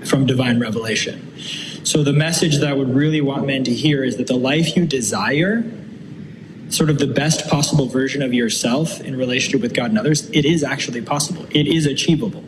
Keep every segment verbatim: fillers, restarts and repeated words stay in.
from divine revelation. So the message that I would really want men to hear is that the life you desire, sort of the best possible version of yourself in relationship with God and others, it is actually possible. It is achievable.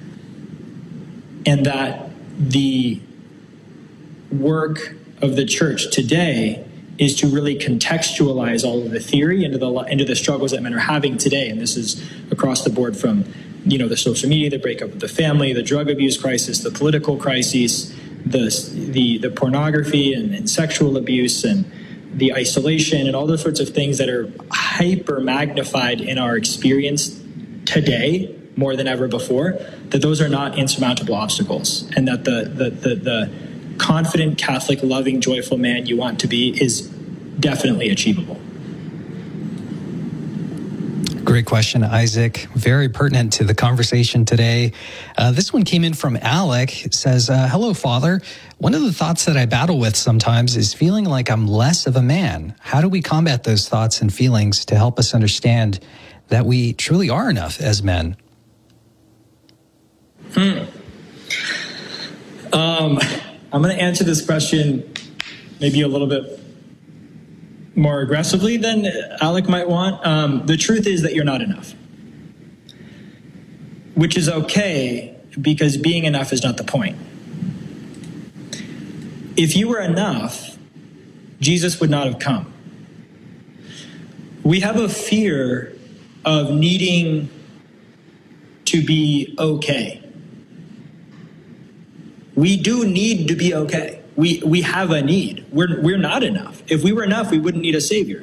And that the work of the church today is to really contextualize all of the theory into the into the struggles that men are having today. And this is across the board from, you know, the social media, the breakup of the family, the drug abuse crisis, the political crises, the the, the pornography and, and sexual abuse and the isolation and all those sorts of things that are hyper magnified in our experience today more than ever before, that those are not insurmountable obstacles, and that the the the, the confident, Catholic, loving, joyful man you want to be is definitely achievable. Great question, Isaac. Very pertinent to the conversation today. Uh, this one came in from Alec. It says, uh, hello, Father. One of the thoughts that I battle with sometimes is feeling like I'm less of a man. How do we combat those thoughts and feelings to help us understand that we truly are enough as men? Hmm. Um, I'm going to answer this question maybe a little bit more aggressively than Alec might want. Um, the truth is that you're not enough, which is okay, because being enough is not the point. If you were enough, Jesus would not have come. We have a fear of needing to be okay. We do need to be okay. We we have a need. We're we're not enough. If we were enough, we wouldn't need a savior.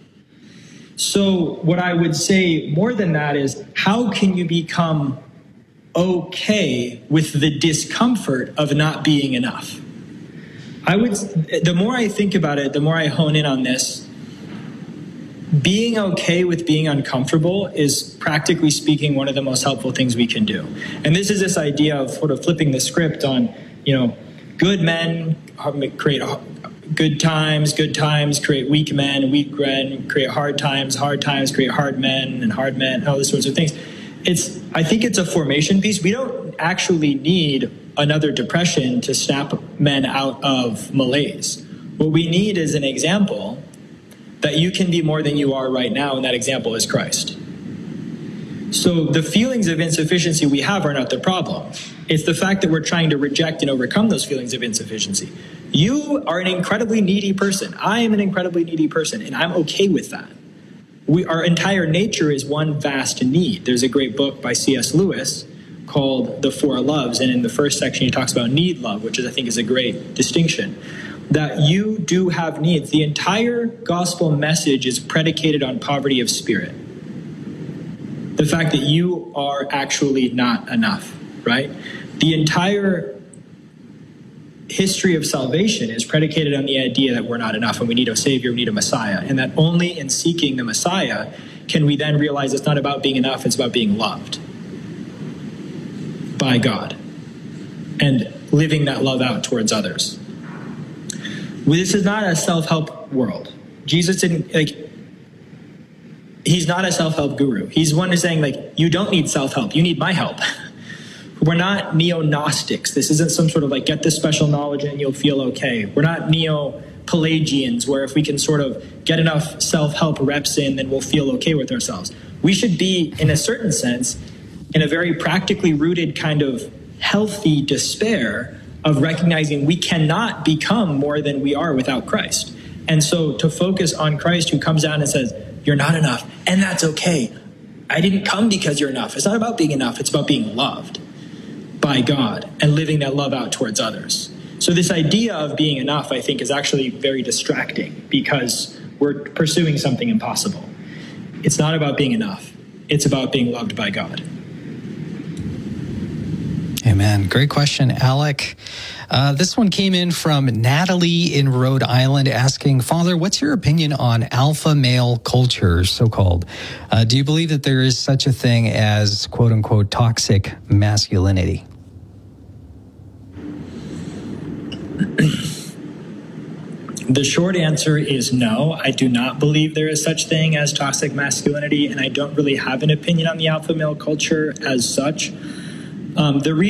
So what I would say more than that is, how can you become okay with the discomfort of not being enough? I would, the more I think about it, the more I hone in on this, being okay with being uncomfortable is, practically speaking, one of the most helpful things we can do. And this is this idea of sort of flipping the script on, you know, good men create good times, good times create weak men, weak men create hard times, hard times create hard men, and hard men, all those sorts of things. It's, I think it's a formation piece. We don't actually need another depression to snap men out of malaise. What we need is an example that you can be more than you are right now, and that example is Christ. So the feelings of insufficiency we have are not the problem. It's the fact that we're trying to reject and overcome those feelings of insufficiency. You are an incredibly needy person. I am an incredibly needy person, and I'm okay with that. We, our entire nature is one vast need. There's a great book by C S Lewis called The Four Loves, and in the first section he talks about need love, which is, I think, is a great distinction. That you do have needs. The entire gospel message is predicated on poverty of spirit. The fact that you are actually not enough, right? The entire history of salvation is predicated on the idea that we're not enough and we need a savior, we need a Messiah, and that only in seeking the Messiah can we then realize it's not about being enough, it's about being loved by God and living that love out towards others. This is not a self-help world. Jesus didn't, like, he's not a self-help guru. He's one who's saying, like, you don't need self-help, you need my help. We're not neo-Gnostics. This isn't some sort of like, get this special knowledge and you'll feel okay. We're not neo-Pelagians, where if we can sort of get enough self-help reps in, then we'll feel okay with ourselves. We should be, in a certain sense, in a very practically rooted kind of healthy despair of recognizing we cannot become more than we are without Christ. And so to focus on Christ, who comes down and says, you're not enough, and that's okay. I didn't come because you're enough. It's not about being enough. It's about being loved by God and living that love out towards others. So this idea of being enough, I think, is actually very distracting because we're pursuing something impossible. It's not about being enough. It's about being loved by God. Amen. Great question, Alec. Uh, this one came in from Natalie in Rhode Island asking, Father, what's your opinion on alpha male culture, so-called? Uh, do you believe that there is such a thing as, quote unquote, toxic masculinity? The short answer is no. I do not believe there is such thing as toxic masculinity, and I don't really have an opinion on the alpha male culture as such. Um, the reason